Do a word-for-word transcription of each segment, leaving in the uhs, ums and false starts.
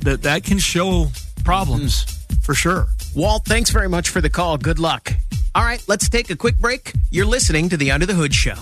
that that can show problems mm. for sure. Walt, thanks very much for the call. Good luck. All right, let's take a quick break. You're listening to the Under the Hood Show.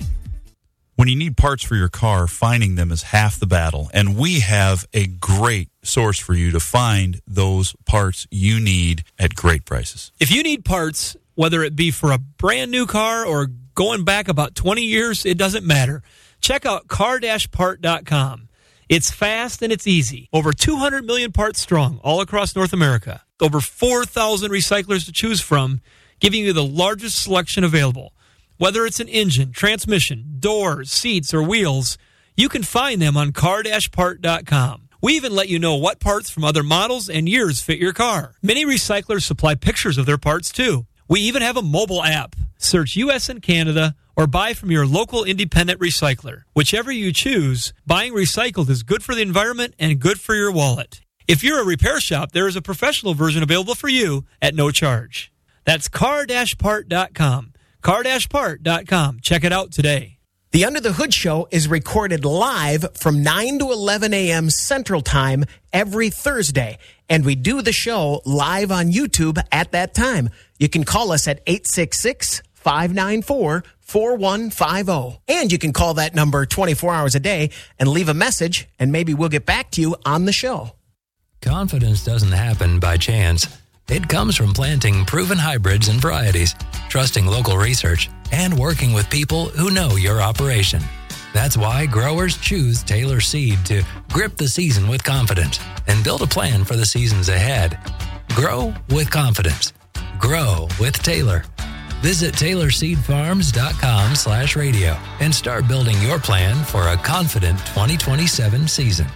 When you need parts for your car, finding them is half the battle. And we have a great source for you to find those parts you need at great prices. If you need parts, whether it be for a brand new car or going back about twenty years, it doesn't matter. Check out car dash part dot com. It's fast and it's easy. Over two hundred million parts strong all across North America. Over four thousand recyclers to choose from, giving you the largest selection available. Whether it's an engine, transmission, doors, seats, or wheels, you can find them on car dash part dot com. We even let you know what parts from other models and years fit your car. Many recyclers supply pictures of their parts, too. We even have a mobile app. Search U S and Canada or buy from your local independent recycler. Whichever you choose, buying recycled is good for the environment and good for your wallet. If you're a repair shop, there is a professional version available for you at no charge. That's car dash part dot com. car dash part dot com. Check it out today. The Under the Hood Show is recorded live from nine to eleven a.m. Central Time every Thursday. And we do the show live on YouTube at that time. You can call us at eight six six, five nine four, four one five zero. And you can call that number twenty-four hours a day and leave a message, and maybe we'll get back to you on the show. Confidence doesn't happen by chance. It comes from planting proven hybrids and varieties, trusting local research, and working with people who know your operation. That's why growers choose Taylor Seed to grip the season with confidence and build a plan for the seasons ahead. Grow with confidence. Grow with Taylor. Visit Taylor Seed Farms dot com slash radio and start building your plan for a confident twenty twenty-seven season.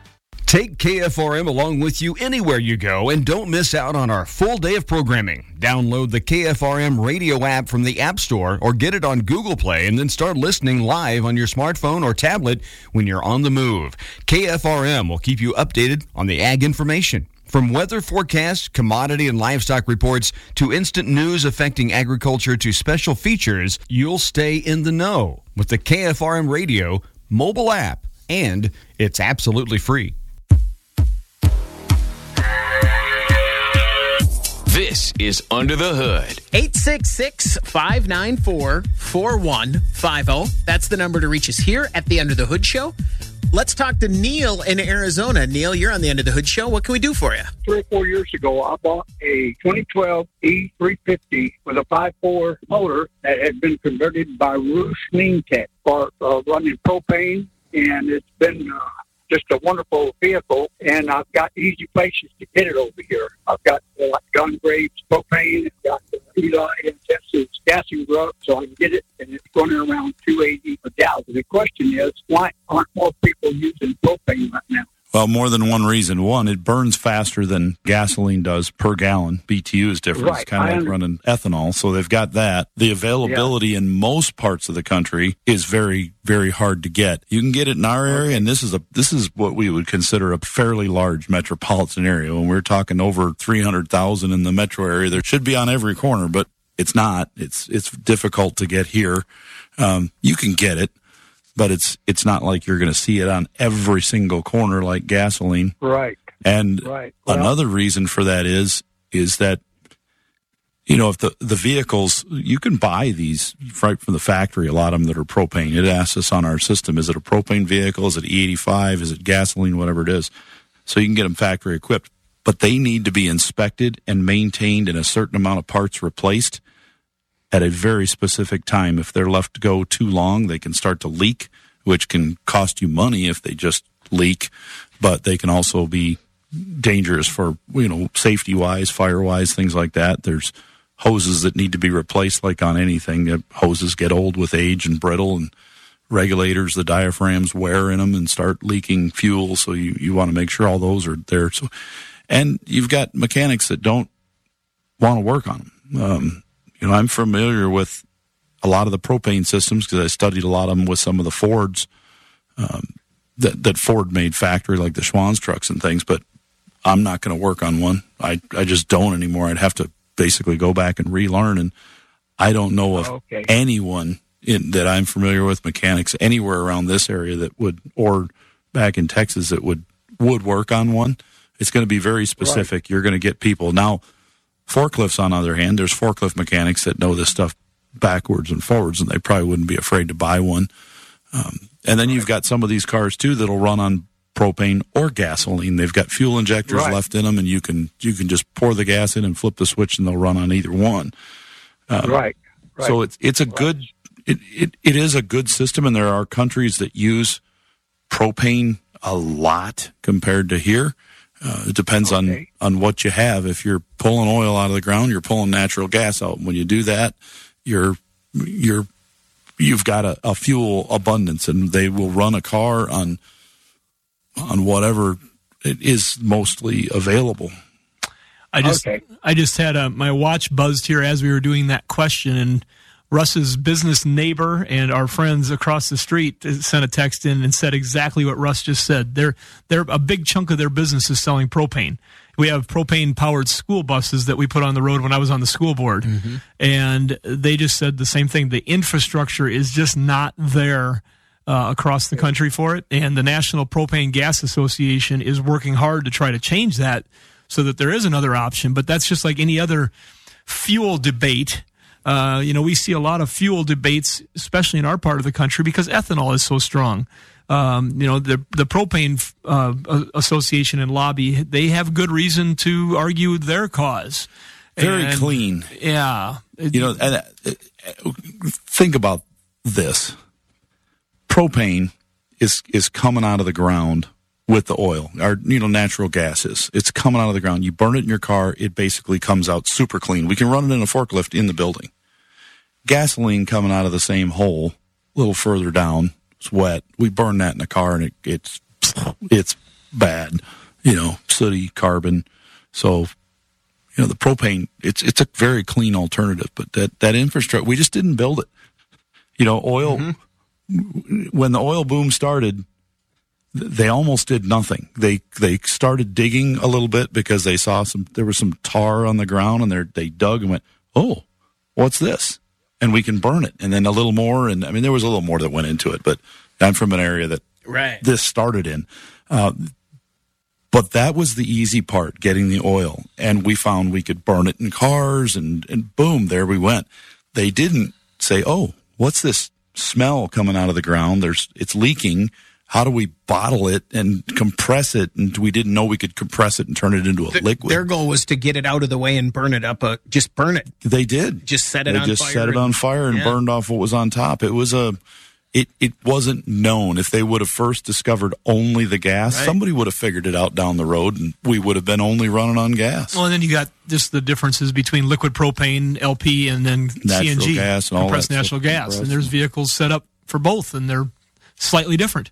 Take K F R M along with you anywhere you go and don't miss out on our full day of programming. Download the K F R M radio app from the App Store or get it on Google Play and then start listening live on your smartphone or tablet when you're on the move. K F R M will keep you updated on the ag information. From weather forecasts, commodity and livestock reports, to instant news affecting agriculture to special features, you'll stay in the know with the K F R M radio mobile app, and it's absolutely free. This is Under the Hood. eight six six, five nine four, four one five zero. That's the number to reach us here at the Under the Hood Show. Let's talk to Neil in Arizona. Neil, you're on the Under the Hood Show. What can we do for you? Three or four years ago, I bought a twenty twelve E three fifty with a five four motor that had been converted by Roosh Lean Tech for uh, running propane, and it's been uh, just a wonderful vehicle, and I've got easy places to get it over here. I've got uh, like John Graves propane, I've got uh, Eli and Tessa's gassing rub, so I can get it, and it's running around two eighty a gallon. The question is, why aren't more people using propane right now? Well, more than one reason. One, it burns faster than gasoline does per gallon. B T U is different. Right. It's kind of like running ethanol, so they've got that. The availability yeah. in most parts of the country is very, very hard to get. You can get it in our area, okay. and this is a this is what we would consider a fairly large metropolitan area. When we're talking over three hundred thousand in the metro area, there should be on every corner, but it's not. It's it's difficult to get here. Um, you can get it, but it's it's not like you're going to see it on every single corner like gasoline. Right. And right. Well, another reason for that is is that, you know, if the, the vehicles, you can buy these right from the factory, a lot of them that are propane. It asks us on our system, is it a propane vehicle? Is it E eighty-five? Is it gasoline? Whatever it is. So you can get them factory equipped. But they need to be inspected and maintained and a certain amount of parts replaced at a very specific time. If they're left to go too long, they can start to leak, which can cost you money if they just leak, but they can also be dangerous for, you know, safety-wise, fire-wise, things like that. There's hoses that need to be replaced like on anything. Hoses get old with age and brittle, and regulators, the diaphragms wear in them and start leaking fuel, so you, you want to make sure all those are there. So, and you've got mechanics that don't want to work on them. Um, You know, I'm familiar with a lot of the propane systems because I studied a lot of them with some of the Fords um, that, that Ford made factory, like the Schwann's trucks and things, but I'm not going to work on one. I, I just don't anymore. I'd have to basically go back and relearn, and I don't know of okay. anyone in, that I'm familiar with, mechanics, anywhere around this area that would, or back in Texas, that would, would work on one. It's going to be very specific. Right. You're going to get people. Now, forklifts, on the other hand, there's forklift mechanics that know this stuff backwards and forwards, and they probably wouldn't be afraid to buy one. Um, and then you've got some of these cars, too, that'll run on propane or gasoline. They've got fuel injectors right. left in them, and you can you can just pour the gas in and flip the switch, and they'll run on either one. Um, right. right. So it's it's a right. good it, it it is a good system, and there are countries that use propane a lot compared to here. Uh, it depends okay. on on what you have. If you're pulling oil out of the ground, you're pulling natural gas out. When you do that, you're you're you've got a, a fuel abundance, and they will run a car on. on whatever it is mostly available. I just okay. I just had a, my watch buzzed here as we were doing that question, and Russ's business neighbor and our friends across the street sent a text in and said exactly what Russ just said. They're they're a big chunk of their business is selling propane. We have propane-powered school buses that we put on the road when I was on the school board, mm-hmm. and they just said the same thing. The infrastructure is just not there Uh, across the country for it, and the National Propane Gas Association is working hard to try to change that so that there is another option. But that's just like any other fuel debate. Uh, you know, we see a lot of fuel debates, especially in our part of the country, because ethanol is so strong. Um, you know, the the Propane uh, Association and lobby, they have good reason to argue their cause. Very and, clean. Yeah. You know, and uh, think about this. Propane is is coming out of the ground with the oil, or you know, natural gases. It's coming out of the ground. You burn it in your car, it basically comes out super clean. We can run it in a forklift in the building. Gasoline coming out of the same hole, a little further down, it's wet. We burn that in the car, and it, it's it's bad. You know, sooty, carbon. So, you know, the propane, it's it's a very clean alternative. But that that infrastructure, we just didn't build it. You know, oil. Mm-hmm. When the oil boom started, they almost did nothing. They they started digging a little bit because they saw some there was some tar on the ground, and they they dug and went, oh, what's this? And we can burn it, and then a little more. And I mean, there was a little more that went into it, but I'm from an area that right. this started in. Uh, but that was the easy part, getting the oil, and we found we could burn it in cars, and and boom, there we went. They didn't say, oh, what's this smell coming out of the ground? There's it's leaking. How do we bottle it and compress it? And we didn't know we could compress it and turn it into a the, liquid. Their goal was to get it out of the way and burn it up. Uh, just burn it. They did. Just set it they on just fire. set it on fire and yeah. burned off what was on top. It was a. It it wasn't known. If they would have first discovered only the gas, right. somebody would have figured it out down the road, and we would have been only running on gas. Well, and then you got just the differences between liquid propane, L P, and then natural C N G, gas and all compressed that natural stuff. gas. Compressed. And there's vehicles set up for both, and they're slightly different.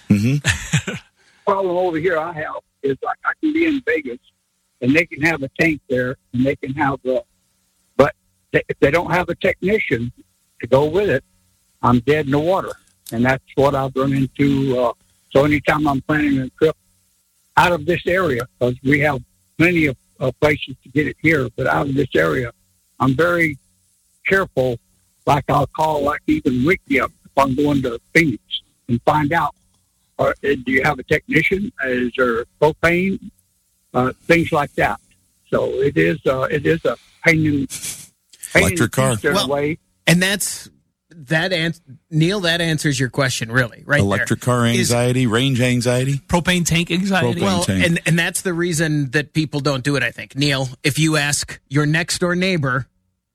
Mm-hmm. Problem over here I have is like I can be in Vegas, and they can have a tank there, and they can have the, but they, if they don't have a technician to go with it, I'm dead in the water. And that's what I've run into. Uh, so anytime I'm planning a trip out of this area, because we have plenty of uh, places to get it here, but out of this area, I'm very careful. Like I'll call, like even Ricky up if I'm going to Phoenix and find out, or, do you have a technician? Is there propane? Uh, things like that. So it is, uh, it is a pain in, pain electric in car. Well, way. And that's that ans- Neil, that answers your question, really, right? Electric there. car anxiety, Is, range anxiety, propane tank anxiety. Propane well, tank. and and that's the reason that people don't do it. I think, Neil, if you ask your next door neighbor,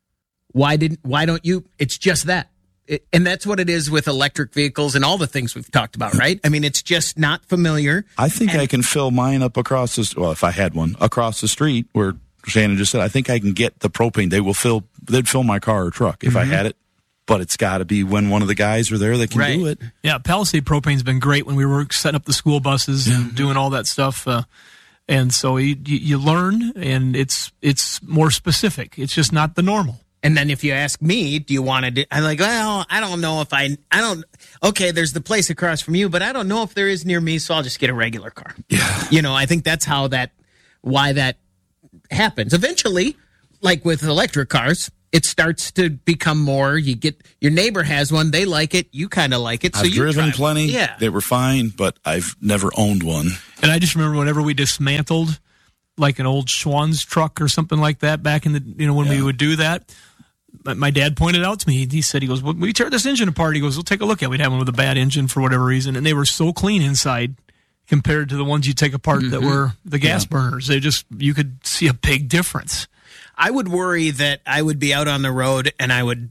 why didn't why don't you? It's just that, it, and that's what it is with electric vehicles and all the things we've talked about, right? I mean, it's just not familiar. I think and, I can fill mine up across the well, if I had one across the street where Shannon just said. I think I can get the propane. They will fill. They'd fill my car or truck if mm-hmm. I had it. But it's got to be when one of the guys are there that can right. do it. Yeah, Palisade Propane's been great when we were setting up the school buses yeah. and doing all that stuff. Uh, and so you, you learn, and it's it's more specific. It's just not the normal. And then if you ask me, do you want to do, I'm like, well, I don't know if I, I don't, okay, there's the place across from you, but I don't know if there is near me, so I'll just get a regular car. Yeah. You know, I think that's how that, why that happens. Eventually, like with electric cars, it starts to become more. You get your neighbor has one, they like it, you kind of like it. So I've you driven drive. plenty. Yeah, They were fine, but I've never owned one. And I just remember whenever we dismantled like an old Schwann's truck or something like that back in the, you know, when Yeah. we would do that, my dad pointed out to me, he said, he goes, well, we tear this engine apart. He goes, we'll take a look at it. We'd have one with a bad engine for whatever reason. And they were so clean inside compared to the ones you take apart mm-hmm. that were the gas yeah. burners. They just, you could see a big difference. I would worry that I would be out on the road and I would,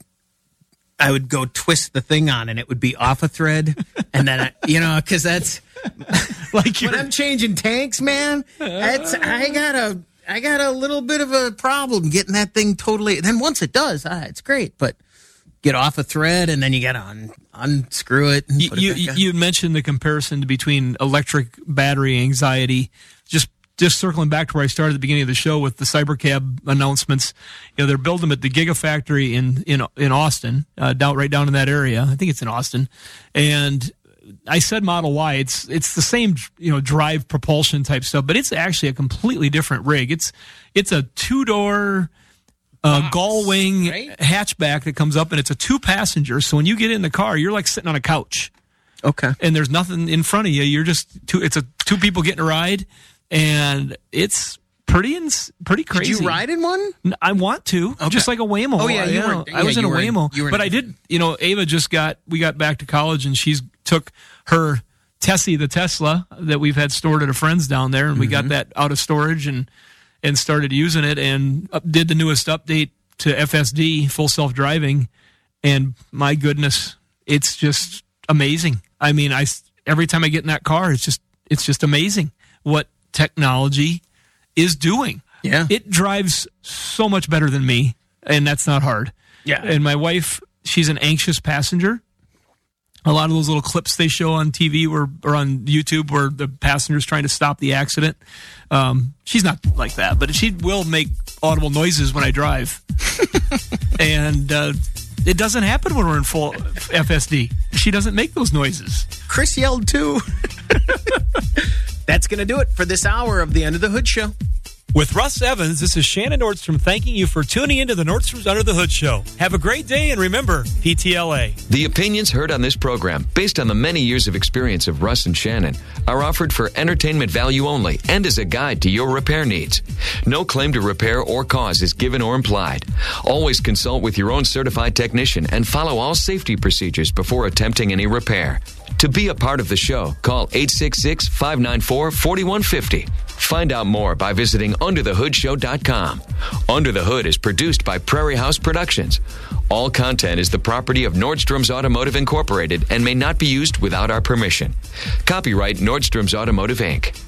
I would go twist the thing on and it would be off a thread. And then, I, you know, cause that's like when I'm changing tanks, man, that's, I got a, I got a little bit of a problem getting that thing totally. Then once it does, ah, it's great. But get off a thread and then you got to un, unscrew it. And you put it you, back on. you mentioned the comparison between electric battery anxiety. Just just circling back to where I started at the beginning of the show with the Cybercab announcements. You know, they're building them at the Gigafactory in in in Austin, uh, down right down in that area. I think it's in Austin, and I said Model Y. It's it's the same, you know, drive propulsion type stuff, but it's actually a completely different rig. It's it's a two door uh, gull wing right? hatchback that comes up, and it's a two passenger. So when you get in the car, you're like sitting on a couch. Okay. And there's nothing in front of you. You're just two. It's a two people getting a ride, and it's pretty ins, pretty crazy. Did you ride in one? I want to, okay. just like a Waymo. Oh yeah, you I, were, I was yeah, in a were Waymo, in, but in I did. You know, Ava just got. We got back to college, and she's took her Tessie, the Tesla that we've had stored at a friend's down there, and mm-hmm. we got that out of storage and and started using it, and up, did the newest update to F S D, full self driving, and my goodness, it's just amazing. I mean, I every time I get in that car, it's just it's just amazing what technology is doing. Yeah, it drives so much better than me, and that's not hard. Yeah, and my wife, she's an anxious passenger. A lot of those little clips they show on T V or, or on YouTube where the passenger's trying to stop the accident. Um, she's not like that, but she will make audible noises when I drive. and uh, it doesn't happen when we're in full F S D. She doesn't make those noises. Chris yelled too. That's going to do it for this hour of the Under the Hood Show. With Russ Evans, this is Shannon Nordstrom thanking you for tuning into the Nordstrom's Under the Hood Show. Have a great day, and remember, P T L A. The opinions heard on this program, based on the many years of experience of Russ and Shannon, are offered for entertainment value only and as a guide to your repair needs. No claim to repair or cause is given or implied. Always consult with your own certified technician and follow all safety procedures before attempting any repair. To be a part of the show, call eight six six, five nine four, four one five zero. Find out more by visiting under the hood show dot com. Under the Hood is produced by Prairie House Productions. All content is the property of Nordstrom's Automotive Incorporated and may not be used without our permission. Copyright Nordstrom's Automotive, Incorporated.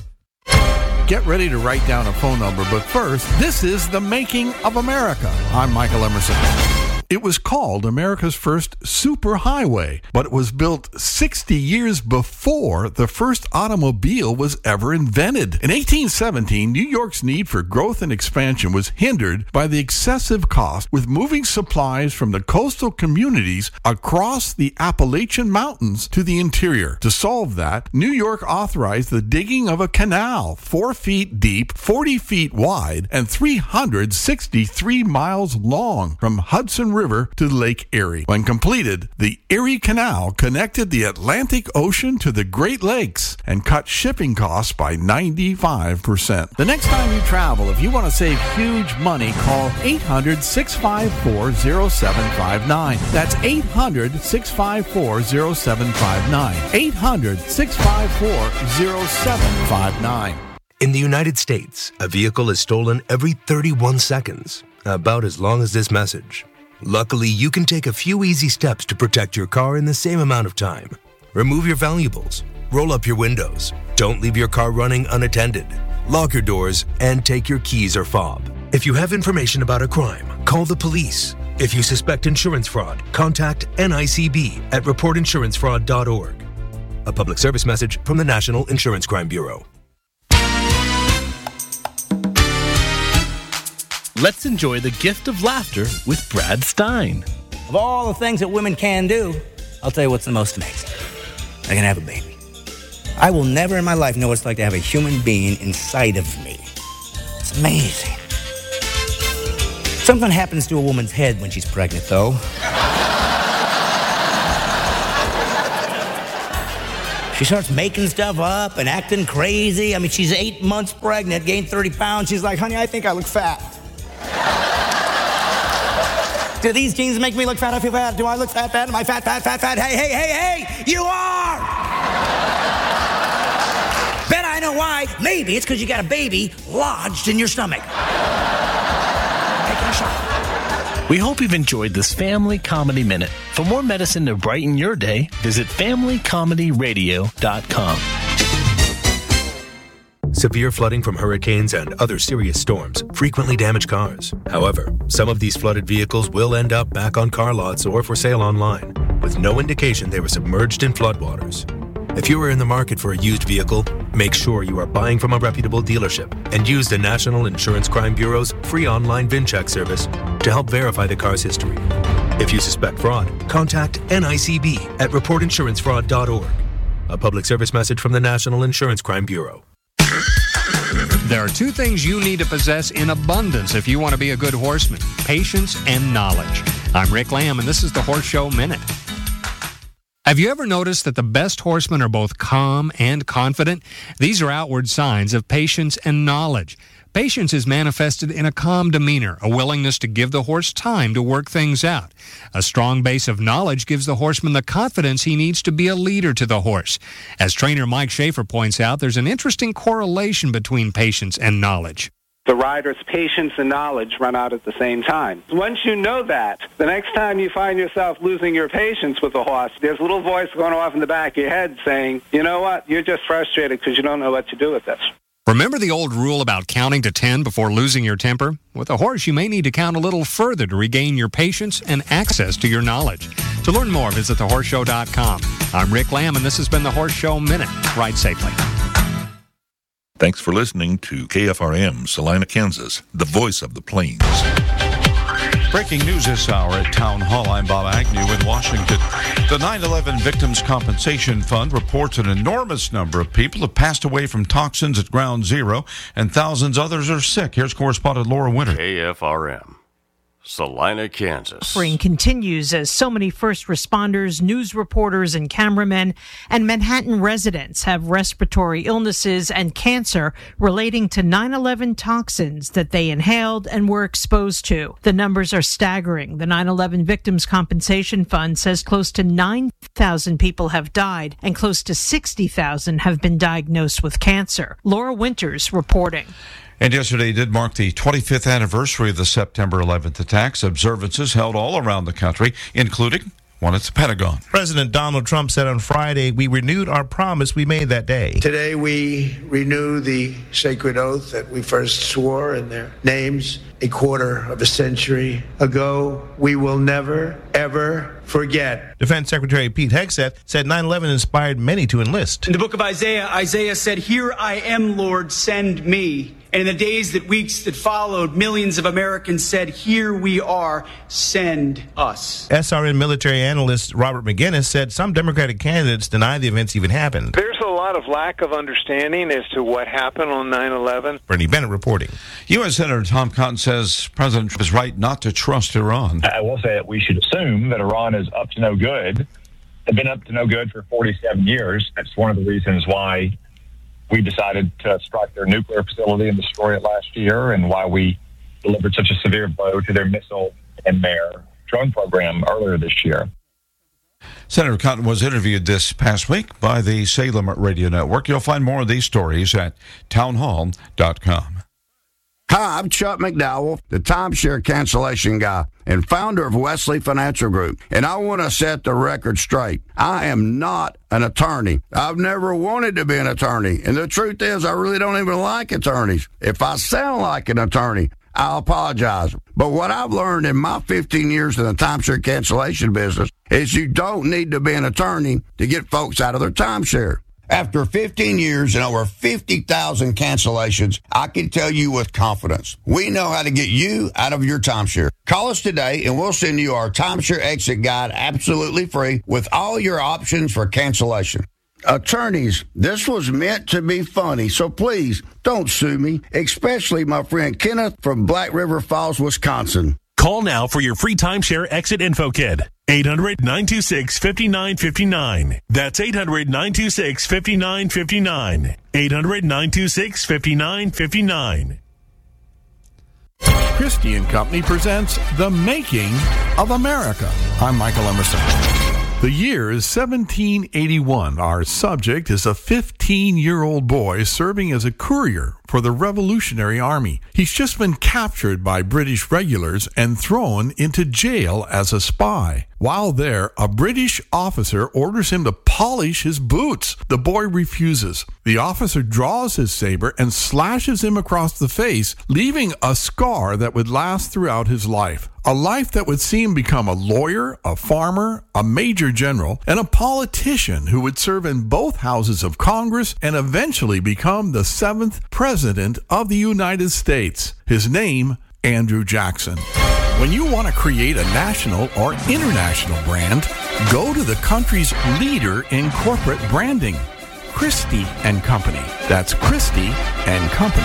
Get ready to write down a phone number, but first, this is The Making of America. I'm Michael Emerson. It was called America's first superhighway, but it was built sixty years before the first automobile was ever invented. In eighteen seventeen, New York's need for growth and expansion was hindered by the excessive cost with moving supplies from the coastal communities across the Appalachian Mountains to the interior. To solve that, New York authorized the digging of a canal four feet deep, forty feet wide, and three hundred sixty-three miles long from Hudson River to Lake Erie. When completed, the Erie Canal connected the Atlantic Ocean to the Great Lakes and cut shipping costs by ninety-five percent. The next time you travel, if you want to save huge money, call eight hundred, six five four, zero seven five nine. That's eight hundred, six five four, zero seven five nine. eight hundred, six five four, zero seven five nine. In the United States, a vehicle is stolen every thirty-one seconds, about as long as this message. Luckily, you can take a few easy steps to protect your car in the same amount of time. Remove your valuables, roll up your windows, don't leave your car running unattended, lock your doors, and take your keys or fob. If you have information about a crime, call the police. If you suspect insurance fraud, contact N I C B at report insurance fraud dot org. A public service message from the National Insurance Crime Bureau. Let's enjoy the gift of laughter with Brad Stein. Of all the things that women can do, I'll tell you what's the most amazing. I can have a baby. I will never in my life know what it's like to have a human being inside of me. It's amazing. Something happens to a woman's head when she's pregnant, though. She starts making stuff up and acting crazy. I mean, she's eight months pregnant, gained thirty pounds. She's like, honey, I think I look fat. Do these jeans make me look fat? I feel fat. Do I look fat, fat? Am I fat, fat, fat, fat? Hey, hey, hey, hey, you are! Bet I know why. Maybe it's because you got a baby lodged in your stomach. Taking a shot. We hope you've enjoyed this Family Comedy Minute. For more medicine to brighten your day, visit family comedy radio dot com. Severe flooding from hurricanes and other serious storms frequently damage cars. However, some of these flooded vehicles will end up back on car lots or for sale online, with no indication they were submerged in floodwaters. If you are in the market for a used vehicle, make sure you are buying from a reputable dealership and use the National Insurance Crime Bureau's free online VIN check service to help verify the car's history. If you suspect fraud, contact N I C B at report insurance fraud dot org. A public service message from the National Insurance Crime Bureau. There are two things you need to possess in abundance if you want to be a good horseman: patience and knowledge. I'm Rick Lamb, and this is the Horse Show Minute. Have you ever noticed that the best horsemen are both calm and confident? These are outward signs of patience and knowledge. Patience is manifested in a calm demeanor, a willingness to give the horse time to work things out. A strong base of knowledge gives the horseman the confidence he needs to be a leader to the horse. As trainer Mike Schaefer points out, there's an interesting correlation between patience and knowledge. The rider's patience and knowledge run out at the same time. Once you know that, the next time you find yourself losing your patience with the horse, there's a little voice going off in the back of your head saying, you know what, you're just frustrated because you don't know what to do with this. Remember the old rule about counting to ten before losing your temper? With a horse, you may need to count a little further to regain your patience and access to your knowledge. To learn more, visit the horse show dot com. I'm Rick Lamb, and this has been the Horse Show Minute. Ride safely. Thanks for listening to K F R M, Salina, Kansas, the voice of the plains. Breaking news this hour at Town Hall. I'm Bob Agnew in Washington. The nine eleven Victims Compensation Fund reports an enormous number of people have passed away from toxins at Ground Zero, and thousands others are sick. Here's correspondent Laura Winter. K F R M, Salina, Kansas. Suffering continues as so many first responders, news reporters, and cameramen and Manhattan residents have respiratory illnesses and cancer relating to nine eleven toxins that they inhaled and were exposed to. The numbers are staggering. The nine eleven Victims Compensation Fund says close to nine thousand people have died and close to sixty thousand have been diagnosed with cancer. Laura Winters reporting. And yesterday did mark the twenty-fifth anniversary of the September eleventh attacks. Observances held all around the country, including one at the Pentagon. President Donald Trump said on Friday, we renewed our promise we made that day. Today we renew the sacred oath that we first swore in their names a quarter of a century ago. We will never, ever forget. Defense Secretary Pete Hegseth said nine eleven inspired many to enlist. In the book of Isaiah, Isaiah said, "Here I am, Lord, send me." And in the days that weeks that followed, millions of Americans said, "Here we are, send us." S R N military analyst Robert McGinnis said some Democratic candidates deny the events even happened. There's a lot of lack of understanding as to what happened on nine eleven. Bernie Bennett reporting. U S Senator Tom Cotton says President Trump is right not to trust Iran. I will say that we should assume that Iran is up to no good. They've been up to no good for forty-seven years. That's one of the reasons why we decided to strike their nuclear facility and destroy it last year, and why we delivered such a severe blow to their missile and their drone program earlier this year. Senator Cotton was interviewed this past week by the Salem Radio Network. You'll find more of these stories at town hall dot com. Hi, I'm Chuck McDowell, the timeshare cancellation guy and founder of Wesley Financial Group, and I want to set the record straight. I am not an attorney. I've never wanted to be an attorney, and the truth is I really don't even like attorneys. If I sound like an attorney, I'll apologize. But what I've learned in my fifteen years in the timeshare cancellation business is you don't need to be an attorney to get folks out of their timeshare. After fifteen years and over fifty thousand cancellations, I can tell you with confidence, we know how to get you out of your timeshare. Call us today and we'll send you our timeshare exit guide absolutely free with all your options for cancellation. Attorneys, this was meant to be funny, so please don't sue me, especially my friend Kenneth from Black River Falls, Wisconsin. Call now for your free timeshare exit info kit. eight hundred, nine two six, five nine five nine. That's eight hundred, nine two six, five nine five nine. eight hundred, nine two six, five nine five nine. Christie and Company presents The Making of America. I'm Michael Emerson. The year is seventeen eighty-one. Our subject is a fifteen-year-old boy serving as a courier for the Revolutionary Army. He's just been captured by British regulars and thrown into jail as a spy. While there, a British officer orders him to polish his boots. The boy refuses. The officer draws his saber and slashes him across the face, leaving a scar that would last throughout his life. A life that would see him become a lawyer, a farmer, a major general, and a politician who would serve in both houses of Congress and eventually become the seventh president of the United States. His name, Andrew Jackson. When you want to create a national or international brand, go to the country's leader in corporate branding, Christie and Company. That's Christie and Company.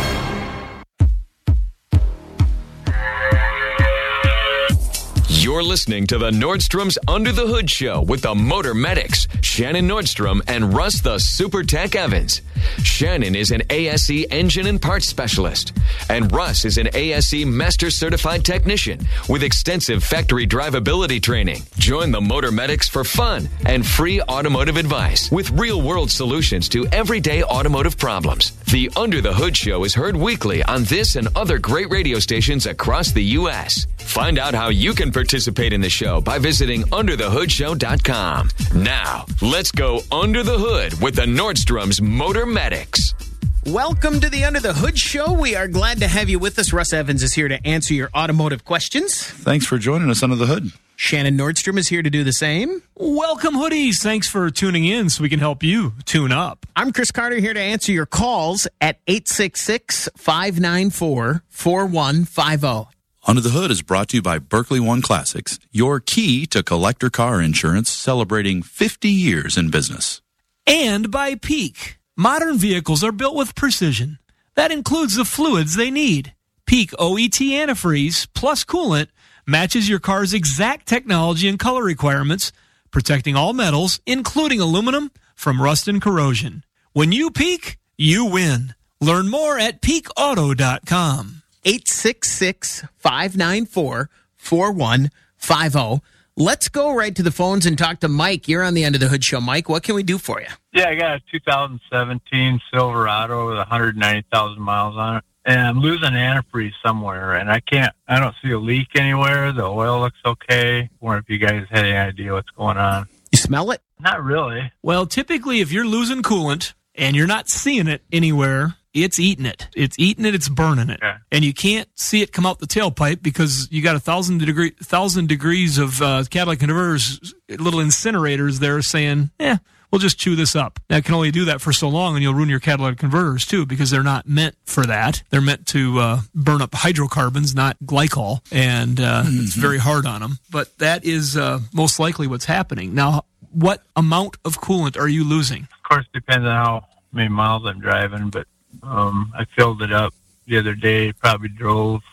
You're listening to the Nordstrom's Under the Hood Show with the Motor Medics, Shannon Nordstrom and Russ the Super Tech Evans. Shannon is an A S E engine and parts specialist, and Russ is an A S E Master Certified Technician with extensive factory drivability training. Join the Motor Medics for fun and free automotive advice with real-world solutions to everyday automotive problems. The Under the Hood Show is heard weekly on this and other great radio stations across the U S Find out how you can participate in the show by visiting under the hood show dot com. Now, let's go under the hood with the Nordstrom's Motor Medics. Welcome to the Under the Hood Show. We are glad to have you with us. Russ Evans is here to answer your automotive questions. Thanks for joining us under the hood. Shannon Nordstrom is here to do the same. Welcome, hoodies. Thanks for tuning in so we can help you tune up. I'm Chris Carter here to answer your calls at eight six six, five nine four, four one five zero. Under the Hood is brought to you by Berkeley One Classics, your key to collector car insurance, celebrating fifty years in business. And by Peak. Modern vehicles are built with precision. That includes the fluids they need. Peak O E T antifreeze plus coolant matches your car's exact technology and color requirements, protecting all metals, including aluminum, from rust and corrosion. When you peak, you win. Learn more at peak auto dot com. eight six six, five nine four, four one five zero. Let's go right to the phones and talk to Mike. You're on the Under the Hood Show. Mike, what can we do for you? Yeah, I got a two thousand seventeen Silverado with one hundred ninety thousand miles on it. And I'm losing antifreeze somewhere, and I can't, I don't see a leak anywhere. The oil looks okay. I wonder if you guys had any idea what's going on. You smell it? Not really. Well, typically, if you're losing coolant and you're not seeing it anywhere, it's eating it. It's eating it. It's burning it. Okay. And you can't see it come out the tailpipe because you got a thousand degree, thousand degrees of uh, catalytic converters, little incinerators there saying, eh, we'll just chew this up. Now, it can only do that for so long, and you'll ruin your catalytic converters, too, because they're not meant for that. They're meant to uh, burn up hydrocarbons, not glycol, and uh, mm-hmm. it's very hard on them. But that is uh, most likely what's happening. Now, what amount of coolant are you losing? Of course, it depends on how many miles I'm driving, but Um, I filled it up the other day, probably drove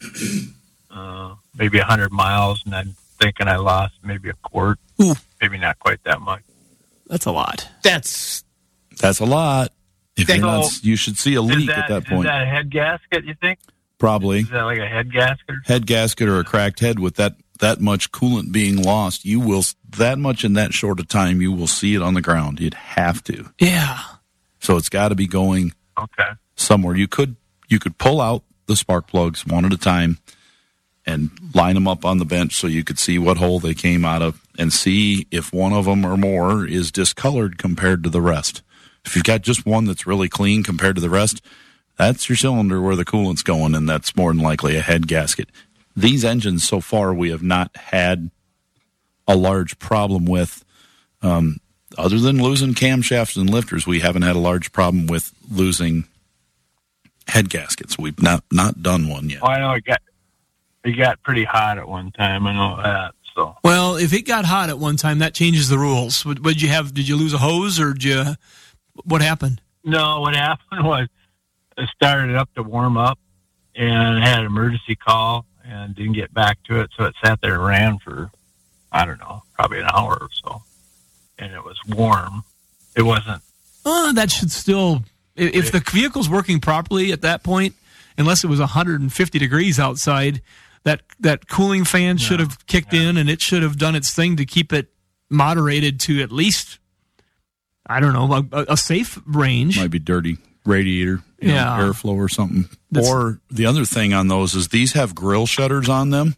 uh, maybe one hundred miles, and I'm thinking I lost maybe a quart. Ooh. Maybe not quite that much. That's a lot. That's That's a lot. If you're not, you should see a leak that, at that point. Is that a head gasket, you think? Probably. Is that like a head gasket? Head gasket or a cracked head with that, that much coolant being lost, you will, that much in that short a time, you will see it on the ground. You'd have to. Yeah. So it's got to be going okay. somewhere. You could you could pull out the spark plugs one at a time and line them up on the bench so you could see what hole they came out of and see if one of them or more is discolored compared to the rest. If you've got just one that's really clean compared to the rest, that's your cylinder where the coolant's going, and that's more than likely a head gasket. These engines, so far, we have not had a large problem with. Um, other than losing camshafts and lifters, we haven't had a large problem with losing head gaskets. We've not, not done one yet. Well, I know it got it got pretty hot at one time. I know that. So well, if it got hot at one time, that changes the rules. What did you have? Did you lose a hose, or did you? What happened? No, what happened was I started it up to warm up, and I had an emergency call, and didn't get back to it. So it sat there and ran for, I don't know, probably an hour or so. And it was warm. It wasn't. Uh, that should still, if the vehicle's working properly at that point, unless it was one hundred fifty degrees outside, that, that cooling fan should No, have kicked yeah. in, and it should have done its thing to keep it moderated to at least, I don't know, a, a safe range. Might be dirty radiator, you know, Yeah. airflow or something. That's- or the other thing on those is these have grill shutters on them.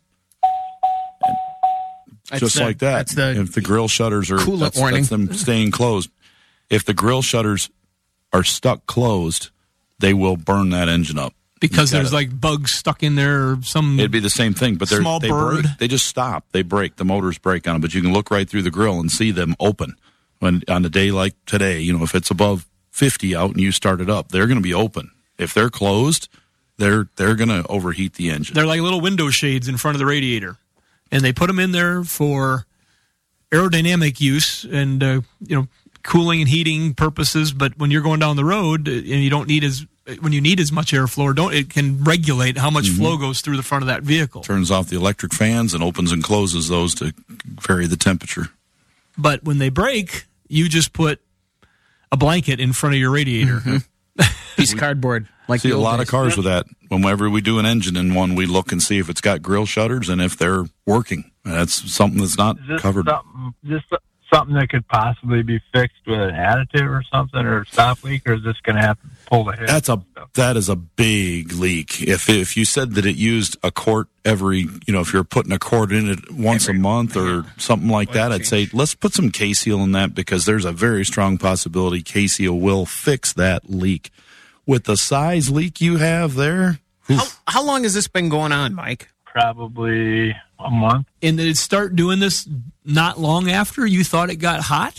That's Just the- like that. that's the if the grill shutters are coolant that's, warning. that's them staying closed. If the grill shutters are stuck closed, they will burn that engine up. Because You've there's gotta- like bugs stuck in there or some. It'd be the same thing, but they're, small they bird. break. They just stop. They break. The motors break on them, but you can look right through the grill and see them open. When on a day like today, you know, if it's above fifty out and you start it up, they're going to be open. If they're closed, they're they're going to overheat the engine. They're like little window shades in front of the radiator, and they put them in there for aerodynamic use and uh, you know, cooling and heating purposes. But when you're going down the road uh, and you don't need as when you need as much airflow, or don't it can regulate how much Mhm. flow goes through the front of that vehicle. Turns off the electric fans and opens and closes those to vary the temperature. But when they break, you just put a blanket in front of your radiator. Piece of cardboard. Like see the a old lot of days. cars with that. Whenever we do an engine in one, we look and see if it's got grill shutters and if they're working. That's something that's not Is this covered. something, just something that could possibly be fixed with an additive or something, or a stop leak, or is this going to have to pull the head? That's a that is a big leak. If if you said that it used a quart every, you know, if you're putting a quart in it once a month or something like that, I'd say let's put some K-Seal in that, because there's a very strong possibility K-Seal will fix that leak. With the size leak you have there, How, how long has this been going on, Mike? Probably a month. And did it start doing this not long after you thought it got hot?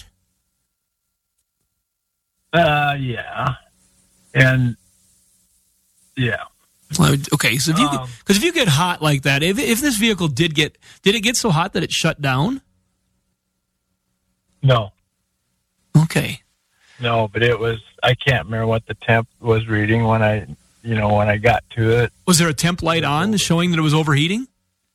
Uh, yeah, and yeah. Well, okay, so if you Um, because if you get hot like that, if if this vehicle did get did it get so hot that it shut down? No, Okay. no, but it was. I can't remember what the temp was reading when I, you know, when I got to it. Was there a temp light on showing that it was overheating?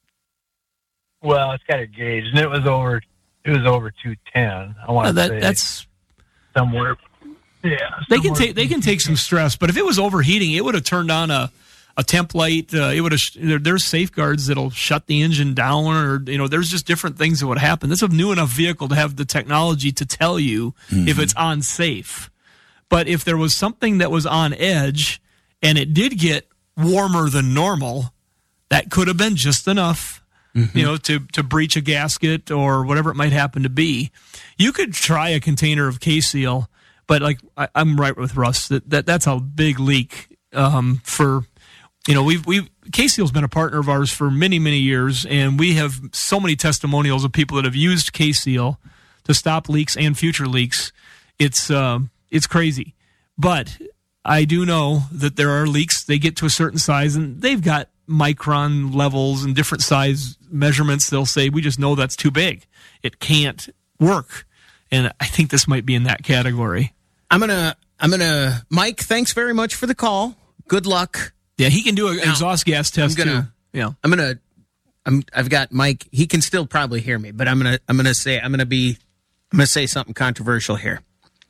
Well, it's got a gauge, and it was over. It was over two ten. I want Uh, to that say that's somewhere. Yeah, they can somewhere- take they can take some stress, but if it was overheating, it would have turned on a a temp light. Uh, it would have. There, there's safeguards that'll shut the engine down, or you know, there's just different things that would happen. That's a new enough vehicle to have the technology to tell you if it's unsafe. But if there was something that was on edge and it did get warmer than normal, that could have been just enough, you know, to, to breach a gasket or whatever it might happen to be. You could try a container of K-Seal, but like I, I'm right with Russ that, that that's a big leak um, for, you know, we've we've K-Seal's been a partner of ours for many many years, and we have so many testimonials of people that have used K-Seal to stop leaks and future leaks. It's um, it's crazy, but I do know that there are leaks. They get to a certain size, and they've got micron levels and different size measurements. They'll say, we just know that's too big. It can't work. And I think this might be in that category. I'm gonna, I'm gonna, Mike. Thanks very much for the call. Good luck. Yeah, he can do an exhaust gas test I'm gonna, too. Yeah, I'm gonna, I'm, I've got Mike. He can still probably hear me, but I'm gonna, I'm gonna say, I'm gonna be, I'm gonna say something controversial here.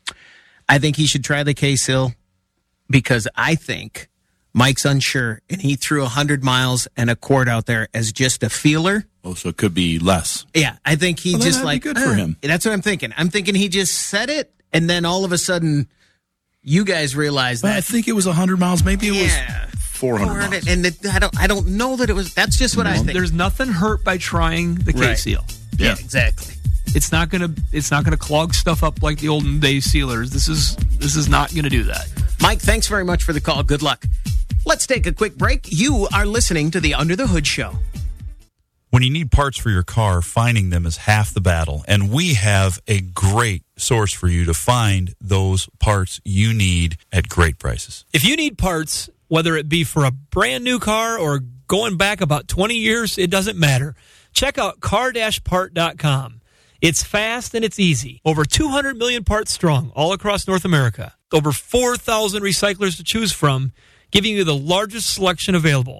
I think he should try the K-Seal because I think Mike's unsure, and he threw a hundred miles and a quart out there as just a feeler. Oh, so it could be less. Yeah, I think he Well, then just that'd be like good for "Uh," him. That's what I'm thinking. I'm thinking he just said it, and then all of a sudden, you guys realize Well, that. I think it was one hundred miles. Maybe it Yeah. was four hundred miles. and it, I don't, I don't know that it was. That's just what I think. there's nothing hurt by trying the Right. K-Seal. Yeah, exactly. It's not gonna it's not gonna clog stuff up like the olden day sealers. This is this is not gonna do that. Mike, thanks very much for the call. Good luck. Let's take a quick break. You are listening to the Under the Hood Show. When you need parts for your car, finding them is half the battle. And we have a great source for you to find those parts you need at great prices. If you need parts, whether it be for a brand new car or going back about twenty years, it doesn't matter. Check out car dash part dot com. It's fast and it's easy. Over two hundred million parts strong all across North America. Over four thousand recyclers to choose from, giving you the largest selection available.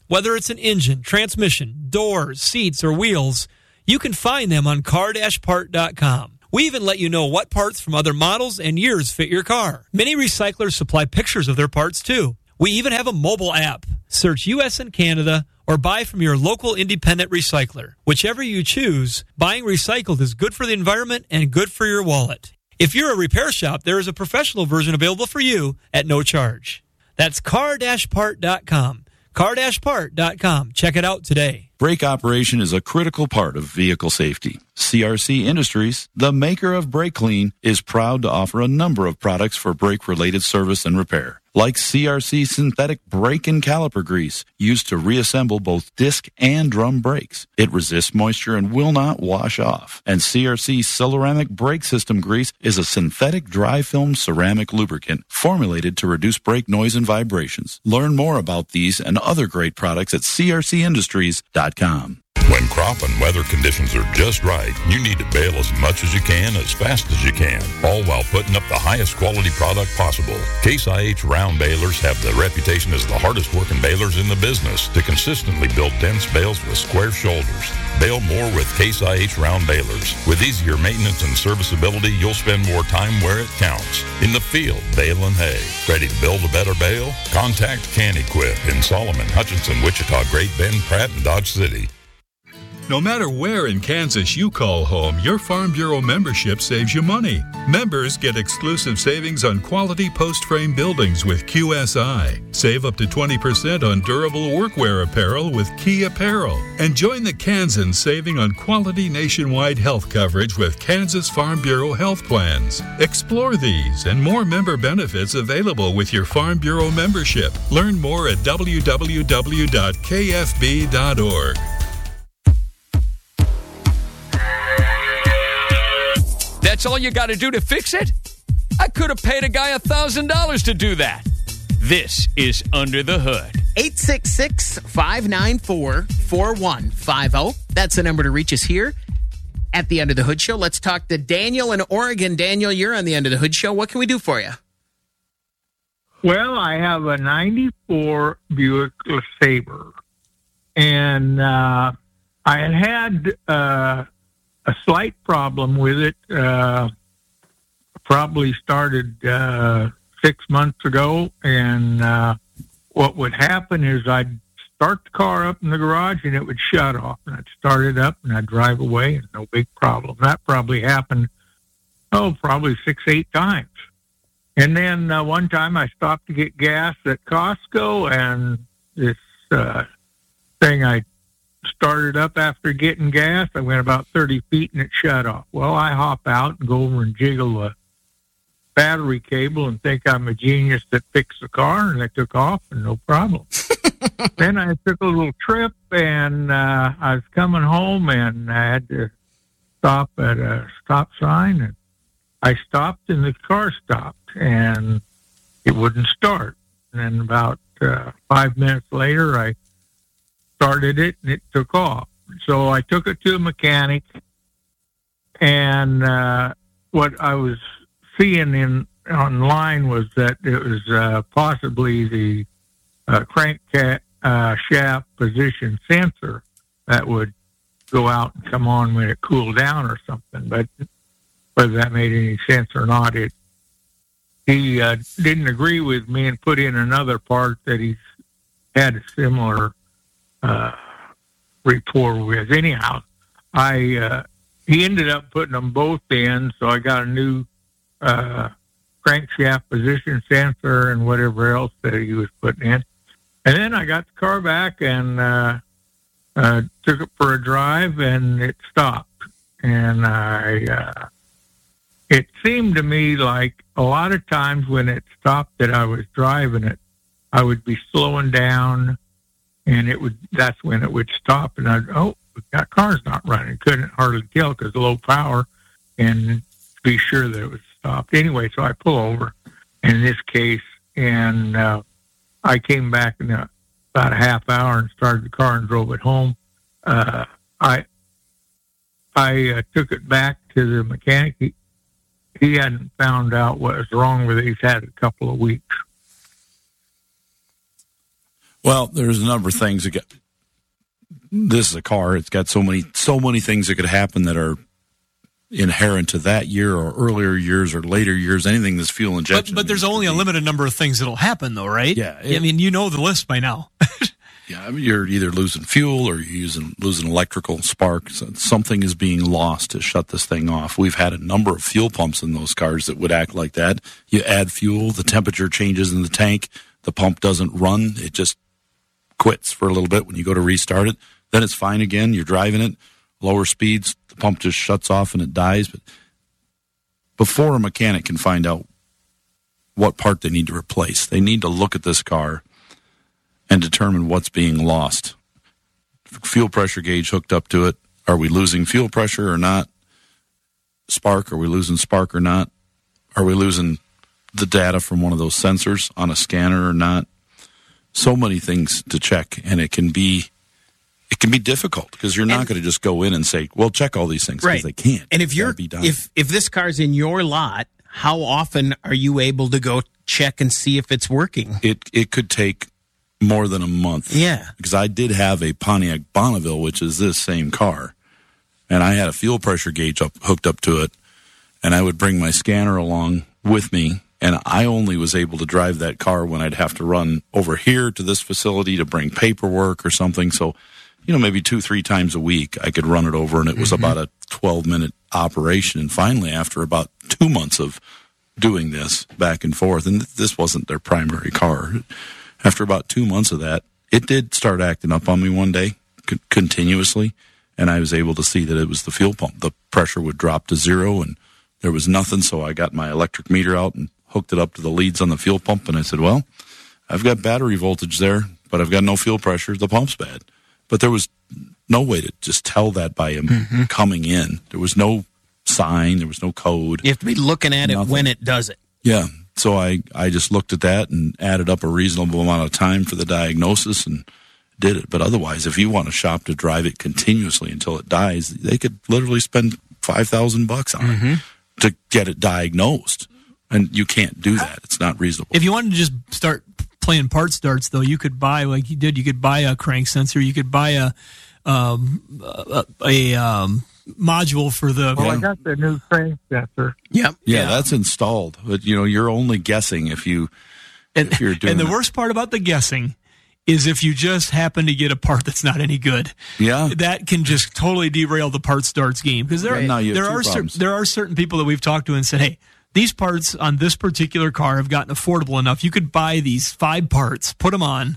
Whether it's an engine, transmission, doors, seats, or wheels, you can find them on car dash part dot com. We even let you know what parts from other models and years fit your car. Many recyclers supply pictures of their parts, too. We even have a mobile app. Search U S and Canada or buy from your local independent recycler. Whichever you choose, buying recycled is good for the environment and good for your wallet. If you're a repair shop, there is a professional version available for you at no charge. That's car dash part dot com. car dash part dot com. Check it out today. Brake operation is a critical part of vehicle safety. C R C Industries, the maker of Brake Clean, is proud to offer a number of products for brake-related service and repair, like C R C synthetic brake and caliper grease used to reassemble both disc and drum brakes. It resists moisture and will not wash off. And C R C Ceramic Brake System Grease is a synthetic dry film ceramic lubricant formulated to reduce brake noise and vibrations. Learn more about these and other great products at c r c industries dot com. When crop and weather conditions are just right, you need to bale as much as you can, as fast as you can, all while putting up the highest quality product possible. Case I H round balers have the reputation as the hardest working balers in the business to consistently build dense bales with square shoulders. Bale more with Case I H round balers. With easier maintenance and serviceability, you'll spend more time where it counts. In the field, baling hay. Ready to build a better bale? Contact Can-Equip in Solomon, Hutchinson, Wichita, Great Bend, Pratt, and Dodge City. No matter where in Kansas you call home, your Farm Bureau membership saves you money. Members get exclusive savings on quality post-frame buildings with Q S I. Save up to twenty percent on durable workwear apparel with Key Apparel. And join the Kansans saving on quality nationwide health coverage with Kansas Farm Bureau health plans. Explore these and more member benefits available with your Farm Bureau membership. Learn more at w w w dot k f b dot org. That's all you got to do to fix it? I could have paid a guy one thousand dollars to do that. This is Under the Hood. eight six six, five nine four, four one five zero. That's the number to reach us here at the Under the Hood Show. Let's talk to Daniel in Oregon. Daniel, you're on the Under the Hood Show. What can we do for you? Well, I have a ninety-four Buick LeSabre, and uh, I had had uh, a slight problem with it. Uh, probably started uh, six months ago, and uh, what would happen is I'd start the car up in the garage, and it would shut off, and I'd start it up, and I'd drive away, and no big problem. That probably happened, oh, probably six, eight times. And then uh, one time I stopped to get gas at Costco, and this uh, thing I started up after getting gas. I went about thirty feet, and it shut off. Well, I hop out and go over and jiggle the battery cable and think I'm a genius that fixed the car, and I took off, and no problem. Then I took a little trip, and uh, I was coming home, and I had to stop at a stop sign, and I stopped, and the car stopped, and it wouldn't start. And then about uh, five minutes later, I started it, and it took off. So I took it to a mechanic, and uh, what I was seeing in online was that it was uh, possibly the uh, crank uh, shaft position sensor that would go out and come on when it cooled down or something. But whether that made any sense or not, it he uh, didn't agree with me and put in another part that he's had a similar uh, rapport with. Anyhow, I uh, he ended up putting them both in, so I got a new uh, crankshaft position sensor and whatever else that he was putting in. And then I got the car back and uh, uh, took it for a drive, and it stopped. And I, uh, it seemed to me like a lot of times when it stopped that I was driving it, I would be slowing down, and it would, that's when it would stop. And I'd, oh, that car's not running. Couldn't hardly tell because low power, and be sure that it was stopped. Anyway, so I pull over in this case, and uh, I came back in a, about a half hour and started the car and drove it home. Uh, I I uh, took it back to the mechanic. He, he hadn't found out what was wrong with it. He's had it a couple of weeks. Well, there's a number of things that get. This is a car. It's got so many, so many things that could happen that are inherent to that year or earlier years or later years. Anything that's fuel injection. But, but there's only a limited number of things that'll happen, though, right? Yeah. It, I mean, you know the list by now. yeah, I mean, you're either losing fuel or you're using losing electrical spark. So something is being lost to shut this thing off. We've had a number of fuel pumps in those cars that would act like that. You add fuel, the temperature changes in the tank, the pump doesn't run, it just quits for a little bit when you go to restart it. Then it's fine again. You're driving it, lower speeds, the pump just shuts off and it dies. But before a mechanic can find out what part they need to replace, they need to look at this car and determine what's being lost. Fuel pressure gauge hooked up to it. Are we losing fuel pressure or not? Spark, are we losing spark or not? Are we losing the data from one of those sensors on a scanner or not? So many things to check, and it can be it can be difficult because you're not going to just go in and say, well, check all these things, because Right. they can't. And if It's you're gotta be done. if if this car's in your lot, how often are you able to go check and see if it's working? It it could take more than a month. Yeah. Because I did have a Pontiac Bonneville, which is this same car, and I had a fuel pressure gauge up hooked up to it, and I would bring my scanner along with me, and I only was able to drive that car when I'd have to run over here to this facility to bring paperwork or something. So, you know, maybe two, three times a week I could run it over, and it was mm-hmm. about a twelve-minute operation. And finally, after about two months of doing this back and forth, and this wasn't their primary car, after about two months of that, it did start acting up on me one day c- continuously, and I was able to see that it was the fuel pump. The pressure would drop to zero, and there was nothing, so I got my electric meter out and hooked it up to the leads on the fuel pump, and I said, well, I've got battery voltage there, but I've got no fuel pressure. The pump's bad. But there was no way to just tell that by him mm-hmm. coming in. There was no sign. There was no code. You have to be looking at nothing. It when it does it. Yeah. So I, I just looked at that and added up a reasonable amount of time for the diagnosis and did it. But otherwise, if you want a shop to drive it continuously until it dies, they could literally spend five thousand bucks on mm-hmm. it to get it diagnosed. And you can't do that. It's not reasonable. If you wanted to just start playing part starts, though, you could buy, like you did, you could buy a crank sensor. You could buy a um, a, a um, module for the... Well, I got the new crank sensor. Yep. Yeah, yeah, that's installed. But, you know, you're only guessing if, you, and, if you're doing And the that. worst part about the guessing is if you just happen to get a part that's not any good. Yeah. That can just totally derail the part starts game. Because there, right. there, are cer- there are certain people that we've talked to and said, hey, these parts on this particular car have gotten affordable enough. You could buy these five parts, put them on,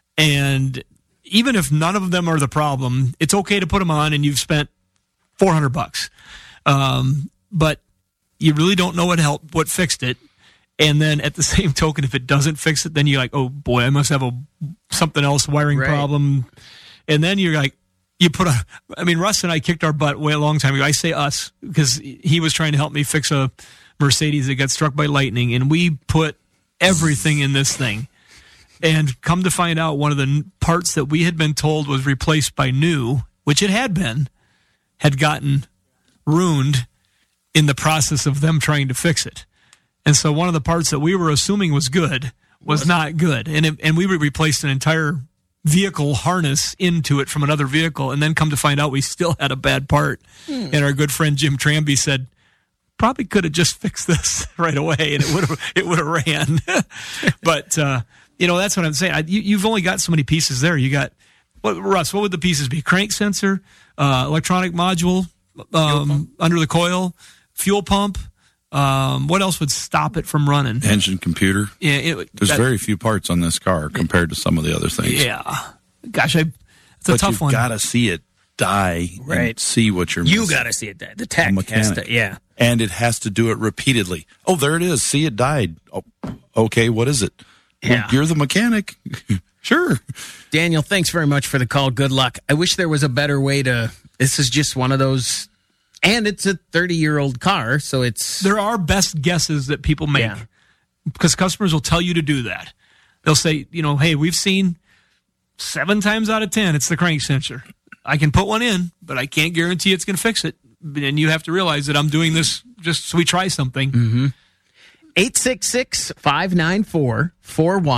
and even if none of them are the problem, it's okay to put them on, and you've spent four hundred bucks. Um, but you really don't know what helped, what fixed it. And then at the same token, if it doesn't fix it, then you're like, oh boy, I must have a something else wiring right. problem. And then you're like, you put a, I mean, Russ and I kicked our butt way a long time ago. I say us because he was trying to help me fix a Mercedes that got struck by lightning, and we put everything in this thing. And come to find out, one of the parts that we had been told was replaced by new, which it had been, had gotten ruined in the process of them trying to fix it. And so one of the parts that we were assuming was good was not good. And it, and we replaced an entire vehicle harness into it from another vehicle, and then come to find out we still had a bad part. Hmm. And our good friend Jim Tranby said, probably could have just fixed this right away, and it would have it would have ran. But uh, you know, that's what I'm saying. I, you, you've only got so many pieces there. You got what, Russ? What would the pieces be? Crank sensor, uh, electronic module um, under the coil, fuel pump. Um, what else would stop it from running? Engine, computer. Yeah, it, there's that, very few parts on this car compared to some of the other things. Yeah, gosh, I, it's a but tough you've one. Got to see it die, right? And see what you're. You missing. got to see it die. The tech has to, yeah, and it has to do it repeatedly. Oh, there it is. See, it died. Oh, okay, what is it? Yeah, well, you're the mechanic. Sure, Daniel. Thanks very much for the call. Good luck. I wish there was a better way to. This is just one of those. And it's a thirty-year-old car, so it's... There are best guesses that people make, yeah. because customers will tell you to do that. They'll say, you know, hey, we've seen seven times out of ten, it's the crank sensor. I can put one in, but I can't guarantee it's going to fix it. And you have to realize that I'm doing this just so we try something. Mm-hmm. eight six six, five nine four, four one